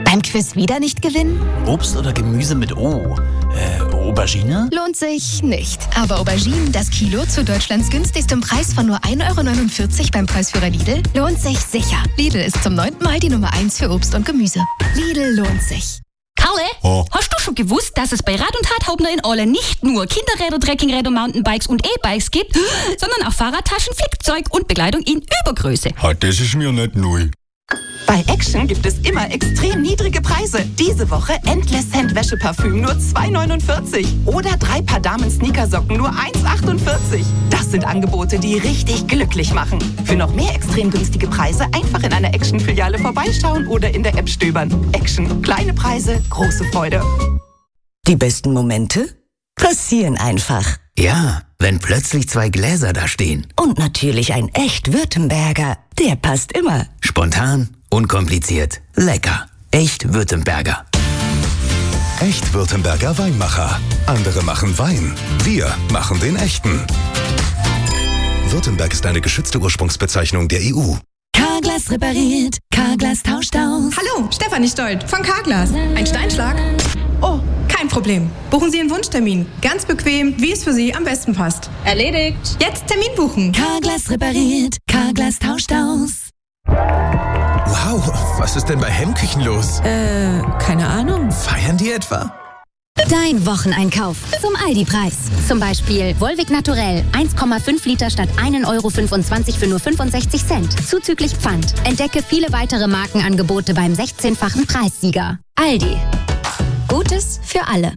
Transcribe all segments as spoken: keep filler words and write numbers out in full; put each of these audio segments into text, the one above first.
Beim Quiz wieder nicht gewinnen? Obst oder Gemüse mit O? Äh, Aubergine? Lohnt sich nicht. Aber Auberginen, das Kilo zu Deutschlands günstigstem Preis von nur ein Euro neunundvierzig beim Preisführer Lidl, lohnt sich sicher. Lidl ist zum neunten Mal die Nummer eins für Obst und Gemüse. Lidl lohnt sich. Karle, oh. hast du schon gewusst, dass es bei Rad und Radhauptner in Ole nicht nur Kinderräder, Trekkingräder, Mountainbikes und E-Bikes gibt, sondern auch Fahrradtaschen, Flickzeug und Begleitung in Übergröße? Das ist mir nicht neu. Bei Action gibt es immer extrem niedrige Preise. Diese Woche Endless Hand Wäscheparfüm nur zwei neunundvierzig. Oder drei Paar Damen-Sneakersocken nur eins achtundvierzig. Das sind Angebote, die richtig glücklich machen. Für noch mehr extrem günstige Preise einfach in einer Action-Filiale vorbeischauen oder in der App stöbern. Action. Kleine Preise, große Freude. Die besten Momente passieren einfach. Ja, wenn plötzlich zwei Gläser da stehen. Und natürlich ein echt Württemberger. Der passt immer. Spontan, unkompliziert, lecker. Echt Württemberger. Echt Württemberger Weinmacher. Andere machen Wein. Wir machen den echten. Württemberg ist eine geschützte Ursprungsbezeichnung der E U. Carglass repariert. Carglass tauscht aus. Hallo, Stefanie Stolt von Carglass. Ein Steinschlag? Oh, kein Problem. Buchen Sie einen Wunschtermin. Ganz bequem, wie es für Sie am besten passt. Erledigt. Jetzt Termin buchen. Carglass repariert. Carglass tauscht aus. Wow, was ist denn bei Hemmküchen los? Äh, keine Ahnung. Feiern die etwa? Dein Wocheneinkauf zum Aldi-Preis. Zum Beispiel Volvic Naturell eins Komma fünf Liter statt ein Euro fünfundzwanzig für nur fünfundsechzig Cent. Zuzüglich Pfand. Entdecke viele weitere Markenangebote beim sechzehnfachen Preissieger. Aldi. Gutes für alle.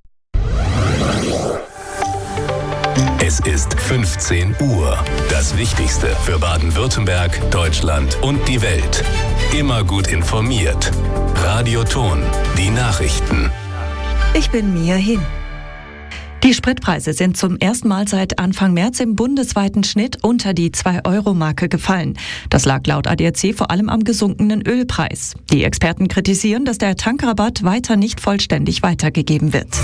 Es ist fünfzehn Uhr. Das Wichtigste für Baden-Württemberg, Deutschland und die Welt. Immer gut informiert. Radio Ton. Die Nachrichten. Ich bin Mia Hin. Die Spritpreise sind zum ersten Mal seit Anfang März im bundesweiten Schnitt unter die zwei Euro Marke gefallen. Das lag laut A D A C vor allem am gesunkenen Ölpreis. Die Experten kritisieren, dass der Tankrabatt weiter nicht vollständig weitergegeben wird.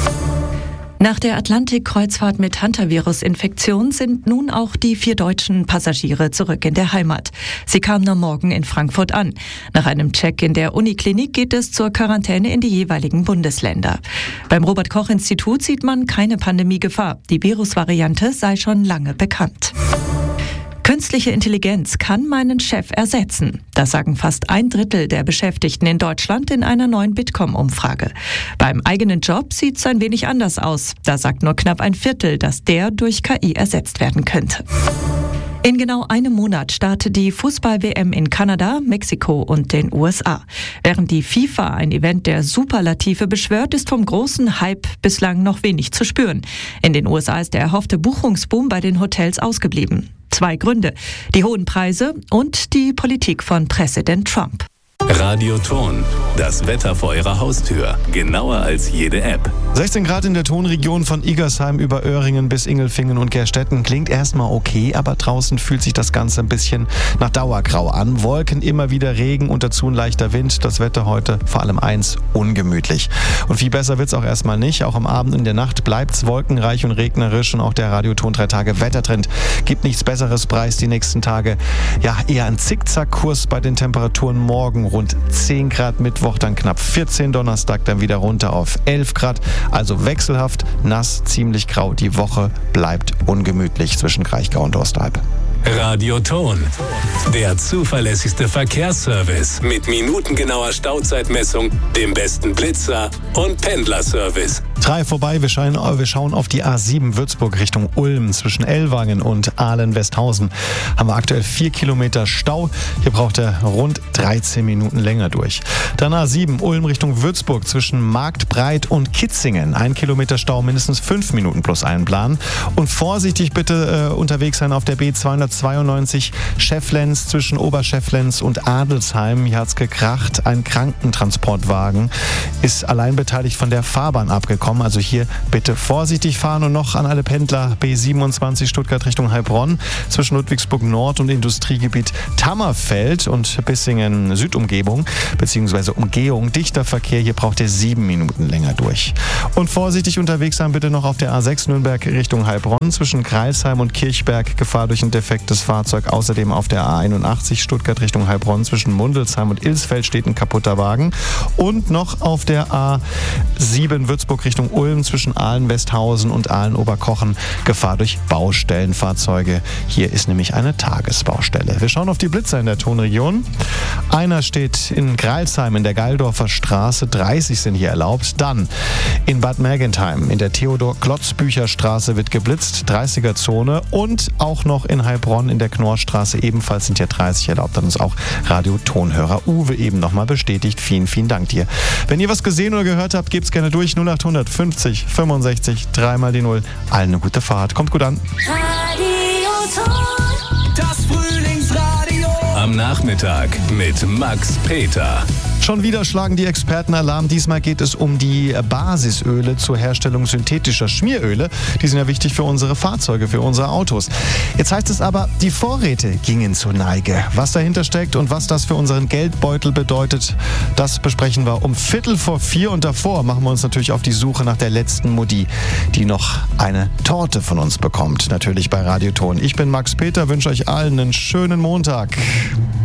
Nach der Atlantik-Kreuzfahrt mit Hantavirus-Infektion sind nun auch die vier deutschen Passagiere zurück in der Heimat. Sie kamen am Morgen in Frankfurt an. Nach einem Check in der Uniklinik geht es zur Quarantäne in die jeweiligen Bundesländer. Beim Robert-Koch-Institut sieht man keine Pandemiegefahr. Die Virusvariante sei schon lange bekannt. Künstliche Intelligenz kann meinen Chef ersetzen. Das sagen fast ein Drittel der Beschäftigten in Deutschland in einer neuen Bitkom-Umfrage. Beim eigenen Job sieht es ein wenig anders aus. Da sagt nur knapp ein Viertel, dass der durch K I ersetzt werden könnte. In genau einem Monat startet die Fußball-W M in Kanada, Mexiko und den U S A. Während die FIFA ein Event der Superlative beschwört, ist vom großen Hype bislang noch wenig zu spüren. In den U S A ist der erhoffte Buchungsboom bei den Hotels ausgeblieben. Zwei Gründe: die hohen Preise und die Politik von Präsident Trump. Radio Ton. Das Wetter vor Ihrer Haustür. Genauer als jede App. sechzehn Grad in der Tonregion von Igersheim über Öhringen bis Ingelfingen und Gerstetten. Klingt erstmal okay, aber draußen fühlt sich das Ganze ein bisschen nach Dauergrau an. Wolken, immer wieder Regen und dazu ein leichter Wind. Das Wetter heute vor allem eins: ungemütlich. Und viel besser wird's auch erstmal nicht. Auch am Abend und in der Nacht bleibt's wolkenreich und regnerisch. Und auch der Radioton drei Tage Wettertrend gibt nichts Besseres preis die nächsten Tage. Ja, eher ein Zickzackkurs bei den Temperaturen. Morgen rund zehn Grad, Mittwoch dann knapp vierzehn, Donnerstag dann wieder runter auf elf Grad. Also wechselhaft, nass, ziemlich grau. Die Woche bleibt ungemütlich zwischen Kraichgau und Osterhalb. Radio Ton. Der zuverlässigste Verkehrsservice mit minutengenauer Stauzeitmessung, dem besten Blitzer und Pendlerservice. Drei vorbei, wir schauen, wir schauen auf die A sieben Würzburg Richtung Ulm. Zwischen Ellwangen und Ahlen-Westhausen haben wir aktuell vier Kilometer Stau. Hier braucht er rund dreizehn Minuten länger durch. Dann A sieben Ulm Richtung Würzburg zwischen Marktbreit und Kitzingen. Ein Kilometer Stau, mindestens fünf Minuten plus einplanen. Und vorsichtig bitte äh, unterwegs sein auf der B zweihundertzweiundneunzig Schefflenz zwischen Oberschefflenz und Adelsheim. Hier hat's gekracht. Ein Krankentransportwagen ist allein beteiligt von der Fahrbahn abgekommen. kommen. Also hier bitte vorsichtig fahren und noch an alle Pendler B siebenundzwanzig Stuttgart Richtung Heilbronn zwischen Ludwigsburg Nord und Industriegebiet Tammerfeld und Bissingen Südumgebung bzw. Umgehung. Dichter Verkehr, hier braucht ihr sieben Minuten länger durch. Und vorsichtig unterwegs sein bitte noch auf der A sechs Nürnberg Richtung Heilbronn zwischen Greilsheim und Kirchberg. Gefahr durch ein defektes Fahrzeug. Außerdem auf der A einundachtzig Stuttgart Richtung Heilbronn zwischen Mundelsheim und Ilsfeld steht ein kaputter Wagen. Und noch auf der A sieben Würzburg Richtung Ulm zwischen Aalen-Westhausen und Aalen-Oberkochen. Gefahr durch Baustellenfahrzeuge. Hier ist nämlich eine Tagesbaustelle. Wir schauen auf die Blitzer in der Tonregion. Einer steht in Greilsheim in der Geildorfer Straße. dreißig sind hier erlaubt. Dann in Bad Mergentheim in der Theodor-Klotz-Bücher-Straße wird geblitzt. dreißiger Zone. Und auch noch in Heilbronn in der Knorrstraße ebenfalls sind hier dreißig erlaubt. Hat uns auch Radio-Tonhörer Uwe eben nochmal bestätigt. Vielen, vielen Dank dir. Wenn ihr was gesehen oder gehört habt, gebt's gerne durch. null acht fünfzig fünfundsechzig dreimal die null. Allen eine gute Fahrt. Kommt gut an. Das Frühlingsradio. Am Nachmittag mit Max Peter. Schon wieder schlagen die Experten Alarm. Diesmal geht es um die Basisöle zur Herstellung synthetischer Schmieröle. Die sind ja wichtig für unsere Fahrzeuge, für unsere Autos. Jetzt heißt es aber, die Vorräte gingen zur Neige. Was dahinter steckt und was das für unseren Geldbeutel bedeutet, das besprechen wir um Viertel vor vier. Und davor machen wir uns natürlich auf die Suche nach der letzten Mutti, die noch eine Torte von uns bekommt. Natürlich bei Radioton. Ich bin Max Peter, wünsche euch allen einen schönen Montag.